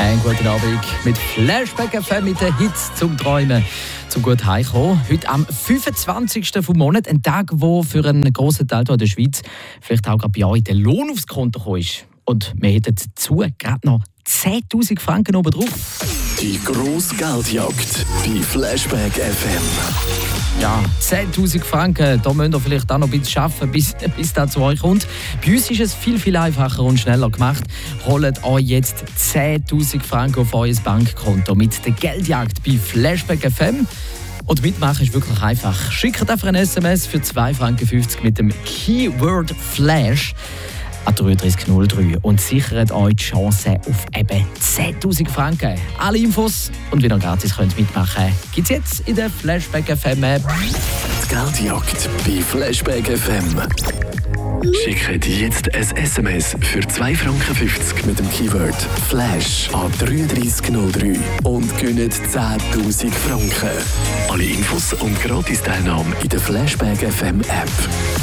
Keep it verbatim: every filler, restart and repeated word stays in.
Einen guten Abend mit Flashback F M mit den Hits zum Träumen. Zum gut heimkommen. Heute am fünfundzwanzigsten vom Monat, ein Tag, wo für einen grossen Teil der Schweiz vielleicht auch gerade bei euch der Lohn aufs Konto gekommen ist. Und wir hätten dazu gerade noch zehntausend Franken oben drauf. Die grosse Geldjagd bei Flashback F M. Ja, zehntausend Franken, da müsst ihr vielleicht auch noch ein bisschen arbeiten, bis, bis das zu euch kommt. Bei uns ist es viel, viel einfacher und schneller gemacht. Holt euch jetzt zehntausend Franken auf euer Bankkonto mit der Geldjagd bei Flashback F M. Und mitmachen ist wirklich einfach. Schickt einfach ein S M S für zwei Franken fünfzig mit dem Keyword Flash an drei drei null drei und sichert euch die Chance auf eben zehntausend Franken. Alle Infos und wie ihr gratis könnt mitmachen könnt, gibt es jetzt in der Flashback F M App. Die Geldjagd bei Flashback F M. Schickt jetzt ein S M S für zwei Franken fünfzig mit dem Keyword Flash an drei drei null drei und gewinnt zehntausend Franken. Alle Infos und Gratis-Teilnahme in der Flashback F M App.